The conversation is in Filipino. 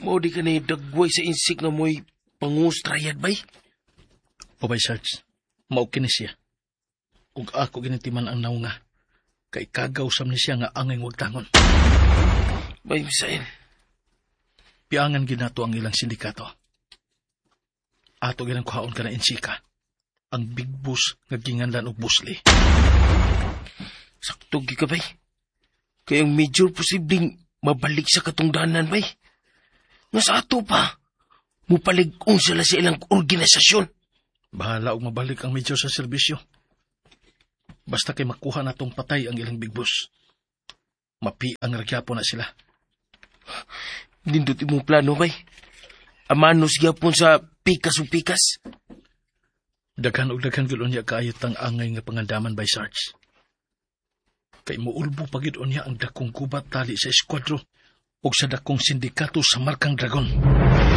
Mao di ka na dagway sa insik na mo'y pangustrayad bay? O bay, Sarge, maukin ni siya. Ug ako ginitiman ang naunga, kay kagaw sam ni siya nga angay wag tangon. Bay, Misael. Piangan ginato ang ilang sindikato. Ato ginang kuhaon ka na insika, ang big boss nga ginganlan og busli. Sakto gi ka bay. Kaya ang major posibleng mabalik sa katungdanan bay. Nga sa ato pa, mupalig-ong sila sa ilang organisasyon. Bahala og mabalik ang medyo sa serbisyo. Basta kay makuha na tong patay ang ilang big boss. Mapi ang nagyapo na sila. Nindot imong plano bay. Amanos gyapon sa pikas. Daghan og daghan gulon niya kaayot ang angay nga pangandaman by Sarge. Kay muulbo pagid niya ang dakong gubat tali sa eskwadro ug sa dakong sindikato sa Markang Dragon.